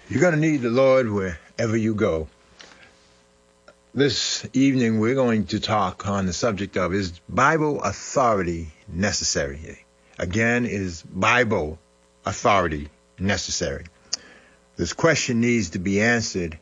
You're going to need the Lord wherever you go. This evening, we're going to talk on the subject of, is Bible authority necessary? Again, is Bible authority necessary? This question needs to be answered,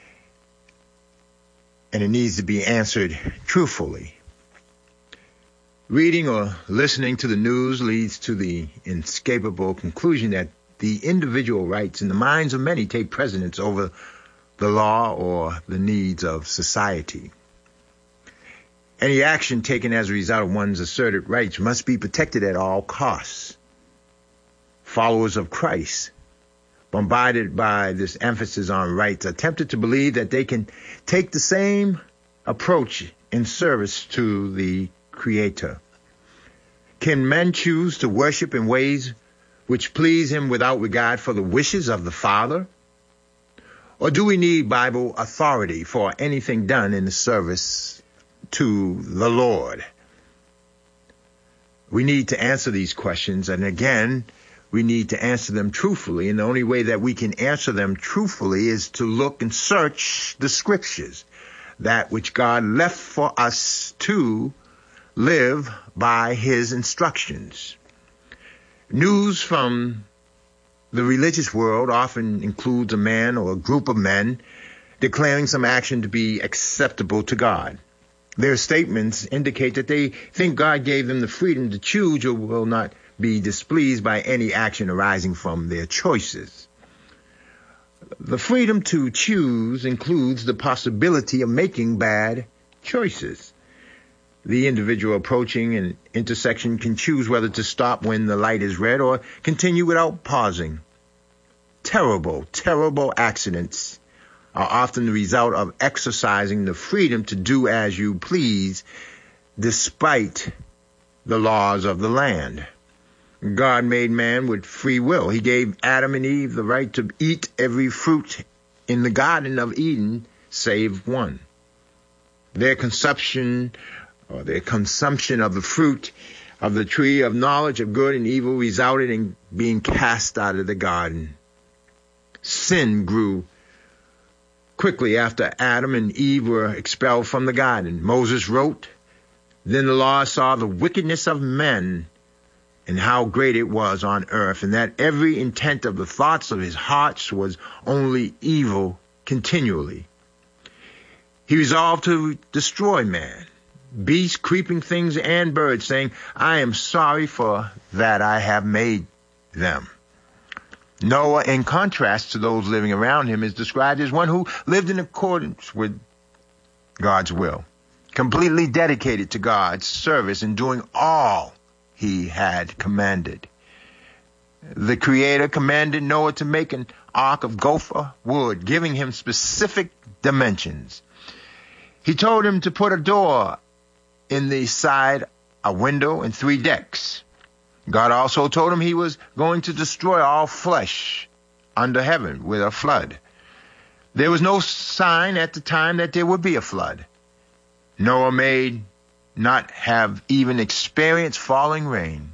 and it needs to be answered truthfully. Reading or listening to the news leads to the inescapable conclusion that the individual rights in the minds of many take precedence over the law or the needs of society. Any action taken as a result of one's asserted rights must be protected at all costs. Followers of Christ, bombarded by this emphasis on rights, are tempted to believe that they can take the same approach in service to the Creator. Can men choose to worship in ways which please him without regard for the wishes of the Father? Or do we need Bible authority for anything done in the service to the Lord? We need to answer these questions, and again, we need to answer them truthfully, and the only way that we can answer them truthfully is to look and search the Scriptures, that which God left for us to live by his instructions. News from the religious world often includes a man or a group of men declaring some action to be acceptable to God. Their statements indicate that they think God gave them the freedom to choose or will not be displeased by any action arising from their choices. The freedom to choose includes the possibility of making bad choices. The individual approaching an intersection can choose whether to stop when the light is red or continue without pausing. Terrible, terrible accidents are often the result of exercising the freedom to do as you please despite the laws of the land. God made man with free will. He gave Adam and Eve the right to eat every fruit in the Garden of Eden, save one. Their consumption of the fruit of the tree of knowledge of good and evil resulted in being cast out of the garden. Sin grew quickly after Adam and Eve were expelled from the garden. Moses wrote, "Then the Lord saw the wickedness of men and how great it was on earth, and that every intent of the thoughts of his hearts was only evil continually. He resolved to destroy man, beasts, creeping things, and birds, saying, I am sorry for that I have made them." Noah, in contrast to those living around him, is described as one who lived in accordance with God's will, completely dedicated to God's service and doing all he had commanded. The Creator commanded Noah to make an ark of gopher wood, giving him specific dimensions. He told him to put a door in the side, a window, and 3 decks. God also told him he was going to destroy all flesh under heaven with a flood. There was no sign at the time that there would be a flood. Noah may not have even experienced falling rain.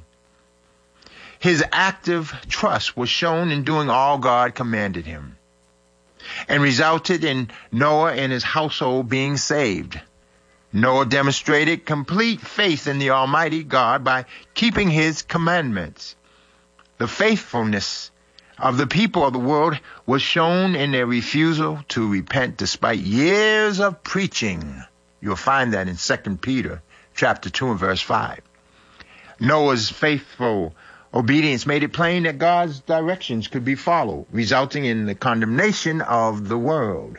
His active trust was shown in doing all God commanded him, and resulted in Noah and his household being saved. Noah demonstrated complete faith in the Almighty God by keeping his commandments. The faithfulness of the people of the world was shown in their refusal to repent despite years of preaching. You'll find that in 2 Peter chapter 2 and verse 5. Noah's faithful obedience made it plain that God's directions could be followed, resulting in the condemnation of the world.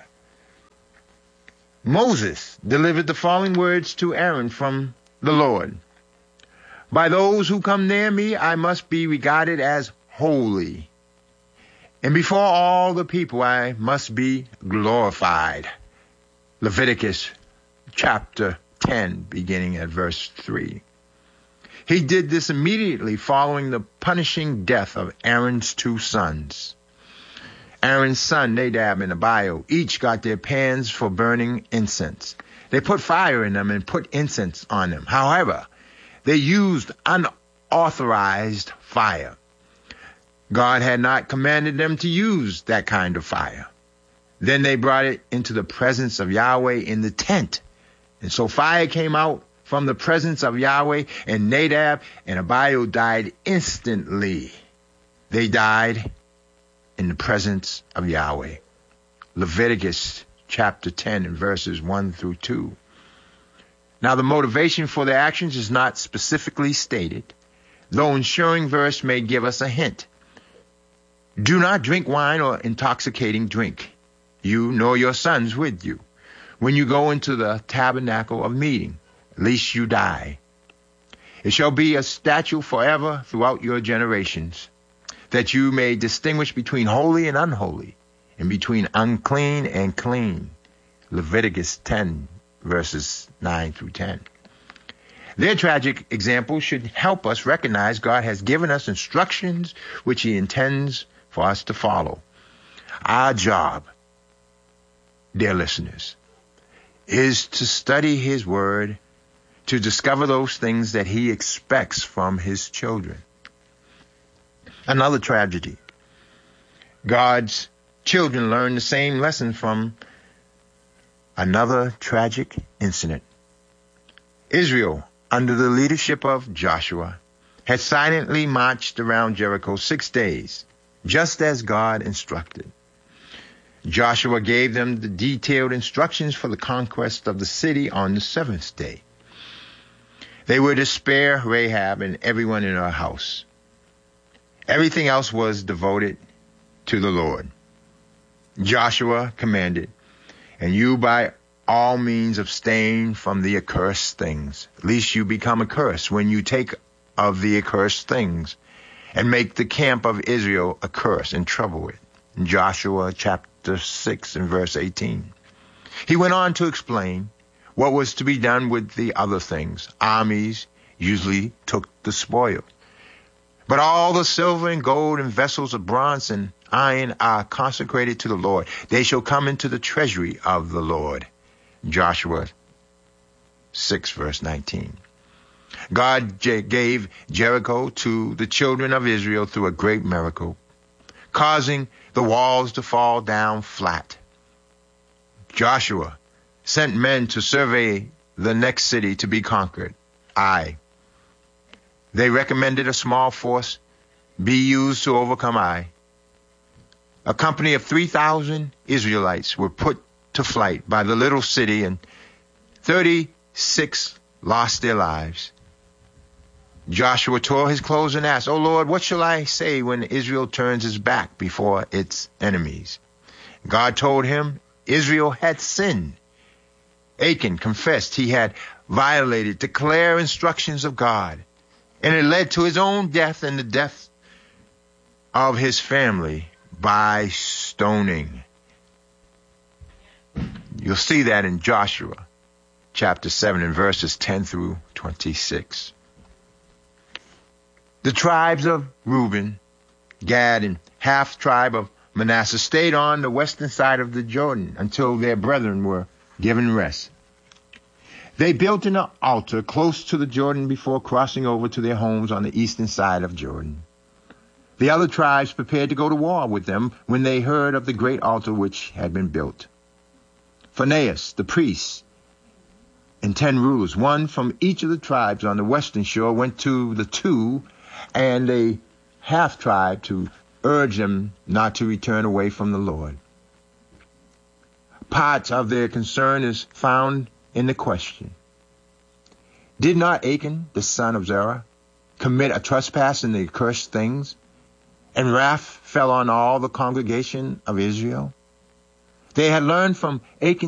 Moses delivered the following words to Aaron from the Lord. "By those who come near me, I must be regarded as holy, and before all the people I must be glorified." Leviticus chapter 10, beginning at verse 3. He did this immediately following the punishing death of Aaron's 2 sons. Aaron's son, Nadab and Abihu, each got their pans for burning incense. They put fire in them and put incense on them. However, they used unauthorized fire. God had not commanded them to use that kind of fire. Then they brought it into the presence of Yahweh in the tent. And so fire came out from the presence of Yahweh, and Nadab and Abihu died instantly. They died in the presence of Yahweh. Leviticus chapter 10 and verses 1 through 2. Now the motivation for their actions is not specifically stated, though ensuing verse may give us a hint. Do not drink wine or intoxicating drink, you nor your sons with you, when you go into the tabernacle of meeting, lest you die. It shall be a statute forever throughout your generations, that you may distinguish between holy and unholy, and between unclean and clean. Leviticus 10, verses 9 through 10. Their tragic example should help us recognize God has given us instructions which he intends for us to follow. Our job, dear listeners, is to study his word, to discover those things that he expects from his children. Another tragedy. God's children learn the same lesson from another tragic incident. Israel, under the leadership of Joshua, had silently marched around Jericho 6 days, just as God instructed. Joshua gave them the detailed instructions for the conquest of the city on the 7th day. They were to spare Rahab and everyone in her house. Everything else was devoted to the Lord. Joshua commanded, and you by all means abstain from the accursed things, lest you become accursed when you take of the accursed things, and make the camp of Israel a curse and trouble it. Joshua chapter 6 and verse 18. He went on to explain what was to be done with the other things. Armies usually took the spoil. But all the silver and gold and vessels of bronze and iron are consecrated to the Lord. They shall come into the treasury of the Lord. Joshua 6 verse 19. God gave Jericho to the children of Israel through a great miracle, causing the walls to fall down flat. Joshua sent men to survey the next city to be conquered, Ai. They recommended a small force be used to overcome Ai. A company of 3,000 Israelites were put to flight by the little city, and 36 lost their lives. Joshua tore his clothes and asked, "O Lord, what shall I say when Israel turns its back before its enemies?" God told him Israel had sinned. Achan confessed he had violated the clear instructions of God, and it led to his own death and the death of his family by stoning. You'll see that in Joshua chapter 7 and verses 10 through 26. The tribes of Reuben, Gad, and half tribe of Manasseh stayed on the western side of the Jordan until their brethren were given rest. They built an altar close to the Jordan before crossing over to their homes on the eastern side of Jordan. The other tribes prepared to go to war with them when they heard of the great altar which had been built. Phinehas, the priest, and 10 rulers, one from each of the tribes on the western shore, went to the two and a half tribe to urge them not to return away from the Lord. Part of their concern is found in the question: did not Achan, the son of Zerah, commit a trespass in the accursed things, and wrath fell on all the congregation of Israel? They had learned from Achan